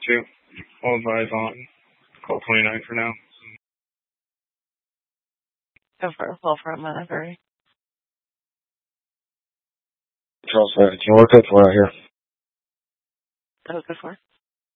too. I'll advise on call 29 for now. Go for it. Well, for a minute, very. Charles 17, what code for out here? That was good for.